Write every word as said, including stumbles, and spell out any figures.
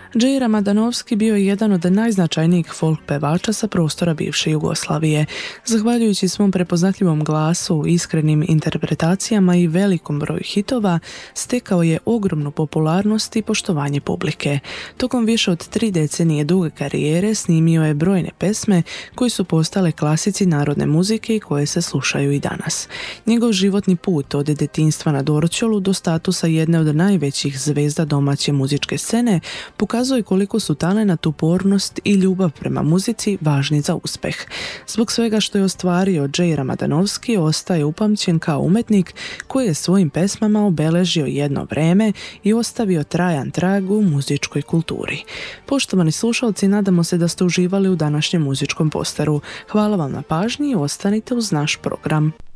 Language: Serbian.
Džej Ramadanovski bio je jedan od najznačajnijih folk pevača sa prostora bivše Jugoslavije. Zahvaljujući svom prepoznatljivom glasu, iskrenim interpretacijama i velikom broju hitova, stekao je ogromnu popularnost i poštovanje publike. Tokom više od tri decenije duge karijere snimio je brojne pesme koje su postale klasici narodne muzike i koje se slušaju i danas. Njegov životni put od detinjstva na Dorćolu do statusa jedne od najvećih zvezda domaće muzičke scene pokazuje koliko su talenat, upornost i ljubav prema muzici važni za uspeh. Zbog svega što je ostvario, Džej Ramadanovski ostaje upamćen kao umetnik koji je svojim pesmama obeležio jedno vreme i ostavio trajan trag u muzičkoj kulturi. Poštovani slušalci, nadamo se da ste uživali u današnjem muzičkom posteru. Hvala vam na pažnji i ostanite uz naš program.